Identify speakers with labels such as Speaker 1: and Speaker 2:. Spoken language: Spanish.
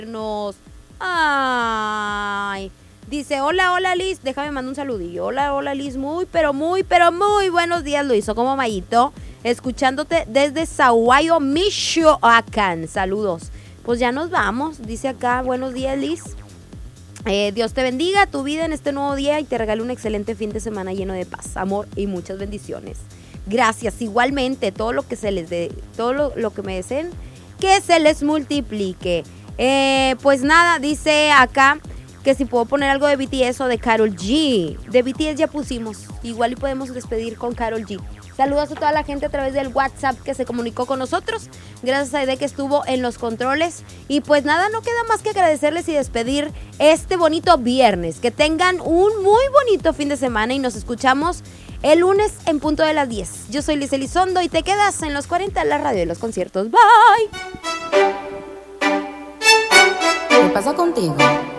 Speaker 1: Ay, dice, hola Liz, déjame mandar un saludillo. Hola Liz, muy buenos días, lo hizo como Mayito, escuchándote desde Sahuayo, Michoacán. Saludos. Pues ya nos vamos, dice acá, buenos días Liz. Dios te bendiga tu vida en este nuevo día y te regale un excelente fin de semana lleno de paz, amor y muchas bendiciones. Gracias, igualmente, todo lo que se les dé, todo lo que me deseen, que se les multiplique. Pues nada, dice acá que si puedo poner algo de BTS o de Karol G. De BTS ya pusimos, igual y podemos despedir con Karol G. Saludos a toda la gente a través del WhatsApp que se comunicó con nosotros. Gracias a Aide que estuvo en los controles. Y pues nada, no queda más que agradecerles y despedir este bonito viernes. Que tengan un muy bonito fin de semana y nos escuchamos el lunes en punto de las 10. Yo soy Liz Elizondo y te quedas en los 40, la radio de los conciertos. Bye.
Speaker 2: ¿Qué pasa contigo?